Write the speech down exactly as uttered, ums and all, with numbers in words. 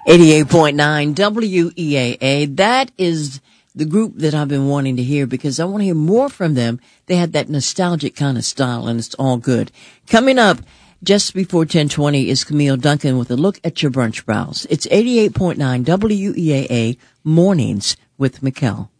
eighty-eight point nine W E A A. That is the group that I've been wanting to hear because I want to hear more from them. They had that nostalgic kind of style, and it's all good. Coming up just before ten twenty is Camille Duncan with a look at your brunch brows. It's eighty-eight point nine W E A A Mornings with Mikkel.